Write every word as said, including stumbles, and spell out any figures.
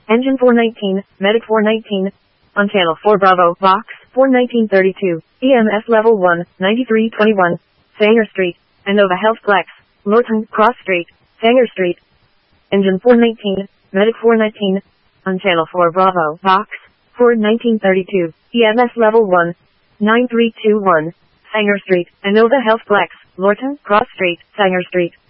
Engine four nineteen, Medic four nineteen. On channel four Bravo, Vox, four nineteen thirty-two. E M S level one, ninety-three twenty-one. Sanger Street. Innova Health Flex. Lorton, Cross Street. Sanger Street. Engine four nineteen, Medic four nineteen. On channel four Bravo, Vox, four nineteen thirty-two. E M S level one, nine three two one. Sanger Street. Innova Health Flex. Lorton, Cross Street. Sanger Street.